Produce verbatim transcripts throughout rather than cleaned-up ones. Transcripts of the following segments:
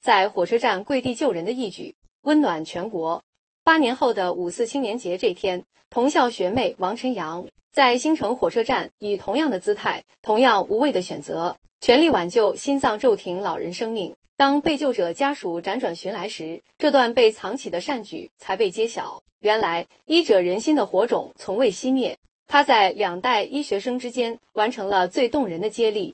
在火车站跪地救人的义举，温暖全国。八年后的五四青年节这天，同校学妹王晨阳在兴城火车站以同样的姿态、同样无畏的选择，全力挽救心脏骤停老人生命。当被救者家属辗转寻来时，这段被藏起的善举才被揭晓。原来，医者仁心的火种从未熄灭，他在两代医学生之间完成了最动人的接力。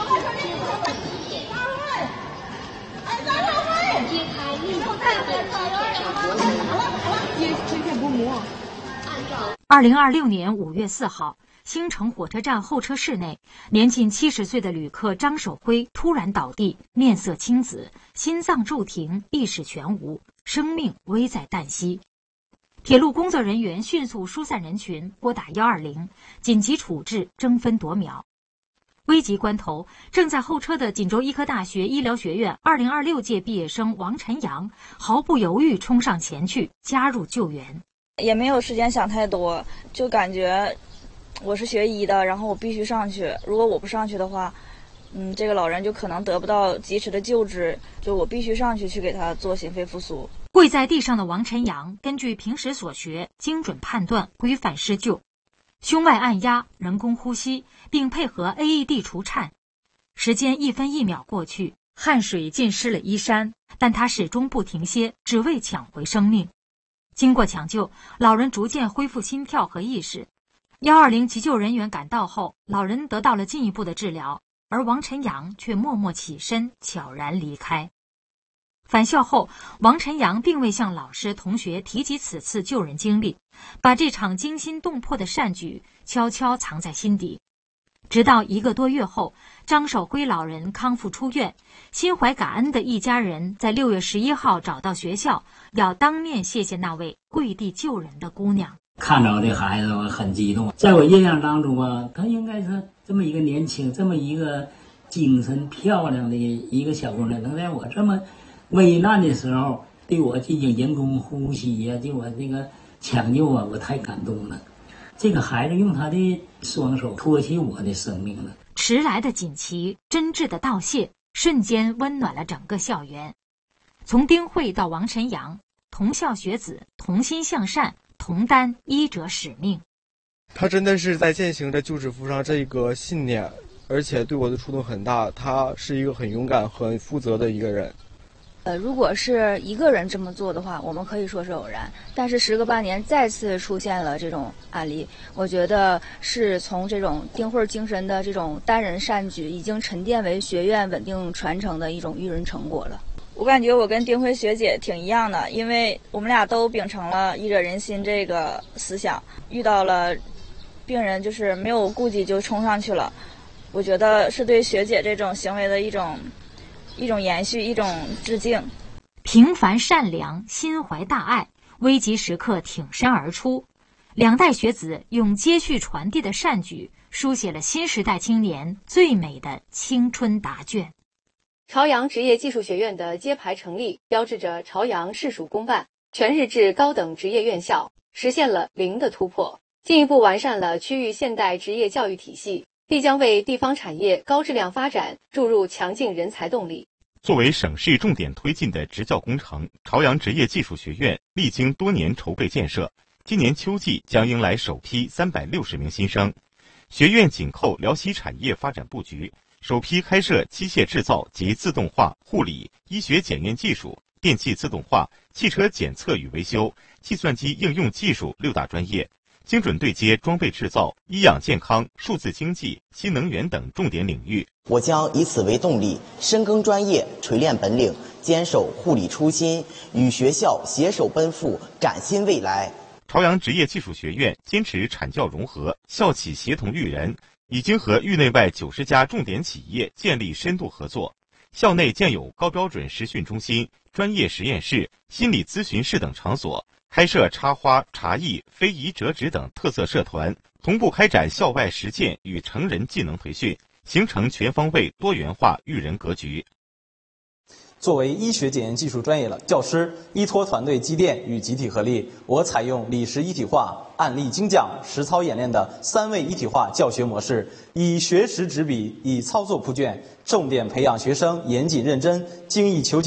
二零二六年五月四号，兴城火车站候车室内，年近七十岁的旅客张守辉突然倒地，面色青紫，心脏骤停，意识全无，生命危在旦夕。铁路工作人员迅速疏散人群，拨打一二零，紧急处置，争分夺秒。危急关头，正在候车的锦州医科大学医疗学院二零二六届毕业生王晨阳毫不犹豫冲上前去，加入救援。 也没有时间想太多，就感觉我是学医的，然后我必须上去。如果我不上去的话，嗯，这个老人就可能得不到及时的救治，就我必须上去去给他做心肺复苏。 跪在地上的王晨阳根据平时所学，精准判断，规范施救，胸外按压，人工呼吸，并配合 A E D 除颤。时间一分一秒过去，汗水浸湿了衣衫，但他始终不停歇，只为抢回生命。经过抢救，老人逐渐恢复心跳和意识。一二零急救人员赶到后，老人得到了进一步的治疗，而王晨阳却默默起身，悄然离开。返校后，王晨阳并未向老师、同学提及此次救人经历，把这场惊心动魄的善举悄悄藏在心底。直到一个多月后，张守辉老人康复出院，心怀感恩的一家人在六月十一号找到学校，要当面谢谢那位跪地救人的姑娘。 看着这孩子，我很激动。在我印象当中啊，她应该是这么一个年轻、这么一个精神漂亮的一个小姑娘，能在我这么危难的时候对我进行人工呼吸呀、啊，对我这个抢救啊，我太感动了。这个孩子用他的双手托起我的生命了。 迟来的锦旗，真挚的道谢，瞬间温暖了整个校园。从丁慧到王晨阳，同校学子同心向善，同担医者使命。 他真的是在践行着救治扶伤这个信念，而且对我的触动很大。他是一个很勇敢、很负责的一个人。 呃，如果是一个人这么做的话，我们可以说是偶然。但是时隔八年再次出现了这种案例，我觉得是从这种丁慧精神的这种单人善举，已经沉淀为学院稳定传承的一种育人成果了。我感觉我跟丁慧学姐挺一样的，因为我们俩都秉承了医者仁心这个思想，遇到了病人就是没有顾忌就冲上去了。我觉得是对学姐这种行为的一种一种延续，一种致敬。 平凡善良，心怀大爱，危急时刻挺身而出。两代学子用接续传递的善举，书写了新时代青年最美的青春答卷。 朝阳职业技术学院的揭牌成立，标志着朝阳市属公办全日制高等职业院校实现了零的突破，进一步完善了区域现代职业教育体系，必将为地方产业高质量发展注入强劲人才动力。 作为省市重点推进的职教工程，朝阳职业技术学院历经多年筹备建设，今年秋季将迎来首批三百六十名新生。学院紧扣辽西产业发展布局，首批开设机械制造及自动化、护理、医学检验技术、电气自动化、汽车检测与维修、计算机应用技术六大专业，精准对接装备制造、医养健康、数字经济、新能源等重点领域。 我将以此为动力，深耕专业，锤炼本领，坚守护理初心，与学校携手奔赴崭新未来。 朝阳职业技术学院坚持产教融合、校企协同育人，已经和域内外九十家重点企业建立深度合作。校内建有高标准实训中心、专业实验室、心理咨询室等场所，开设插花、茶艺、非遗折纸等特色社团，同步开展校外实践与成人技能培训，形成全方位多元化育人格局。 作为医学检验技术专业的教师，依托团队积淀与集体合力，我采用理实一体化、案例精讲、实操演练的三位一体化教学模式，以学识执笔，以操作铺卷，重点培养学生严谨认真、精益求精。